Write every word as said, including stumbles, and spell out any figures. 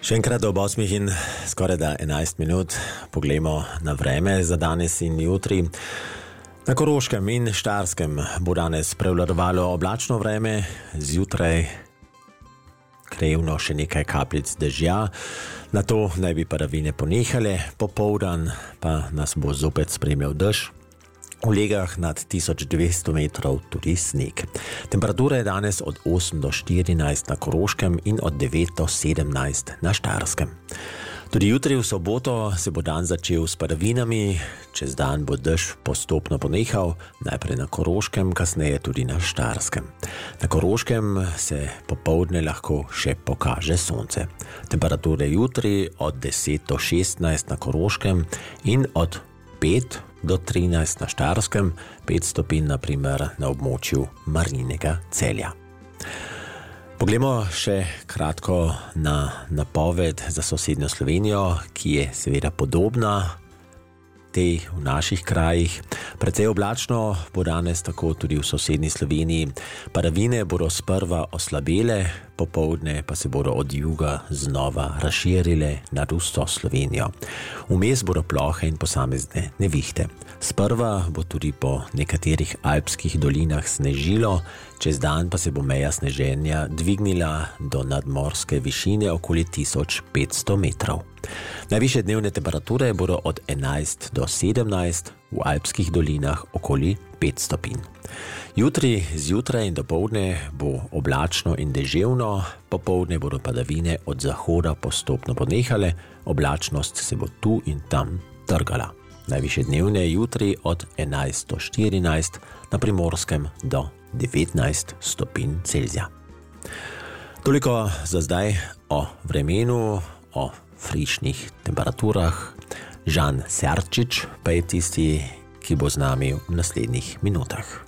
Še enkrat ob osmih in skoraj da enajst minut poglejmo na vreme za danes in jutri. Na Koroškem in Štajerskem bo danes prevladovalo oblačno vreme, zjutraj krajevno še nekaj kapljic dežja, nato naj bi padavine ponehale, popoldan pa nas bo zopet spremljal dež. V legah nad tisoč dvesto metrov tudi sneg. Temperatura je danes od osem do štirinajst na Koroškem in od devet do sedemnajst na Štajerskem. Tudi jutri v soboto se bo dan začel s padavinami, čez dan bo dež postopno ponehal, najprej na Koroškem, kasneje tudi na Štajerskem. Na Koroškem se popoldne lahko še pokaže sonce. Temperature jutri od deset do šestnajst na Koroškem in od pet do trinajst na Štajerskem, pet stopinj na primer na območju Marinega Celja. Poglejmo še kratko na napoved za sosednjo Slovenijo, ki je seveda podobna tej v naših krajih. Precej oblačno bo danes tako tudi v sosednji Sloveniji. Padavine bodo sprva oslabele, popoldne pa se bodo od juga znova razširile nad vso Slovenijo. Vmes bodo plohe in posamezne nevihte. Sprva bo tudi po nekaterih alpskih dolinah snežilo, čez dan pa se bo meja sneženja dvignila do nadmorske višine okoli tisoč petsto metrov. Najvišje dnevne temperature bodo od enajst do sedemnajst, v alpskih dolinah okoli pet stopinj. Jutri zjutraj in dopoldne bo oblačno in deževno, popoldne bodo padavine od zahoda postopno ponehale, oblačnost se bo tu in tam trgala. Najvišje dnevne jutri od enajst do štirinajst, na Primorskem do devetnajst stopinj Celzija. Toliko za zdaj o vremenu, o frišnih temperaturah. Žan Serčič pa je tisti, ki bo z nami v naslednjih minutah.